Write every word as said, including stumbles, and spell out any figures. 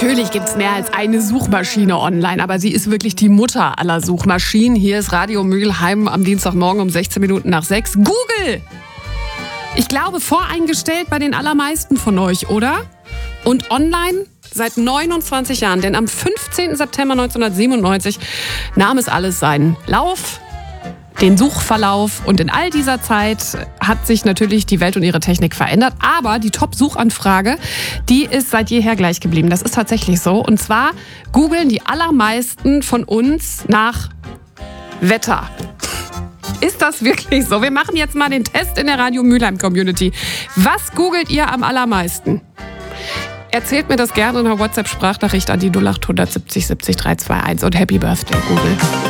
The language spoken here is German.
Natürlich gibt es mehr als eine Suchmaschine online, aber sie ist wirklich die Mutter aller Suchmaschinen. Hier ist Radio Mülheim am Dienstagmorgen um sechzehn Minuten nach sechs. Google! Ich glaube, voreingestellt bei den allermeisten von euch, oder? Und online seit neunundzwanzig Jahren, denn am fünfzehnten September neunzehnhundertsiebenundneunzig nahm es alles seinen Lauf, den Suchverlauf, und in all dieser Zeit hat sich natürlich die Welt und ihre Technik verändert, aber die Top-Suchanfrage, die ist seit jeher gleich geblieben. Das ist tatsächlich so, und zwar googeln die allermeisten von uns nach Wetter. Ist das wirklich so? Wir machen jetzt mal den Test in der Radio Mülheim Community. Was googelt ihr am allermeisten? Erzählt mir das gerne in einer WhatsApp-Sprachnachricht an die null acht siebzig siebzig drei zwei eins und Happy Birthday, Google.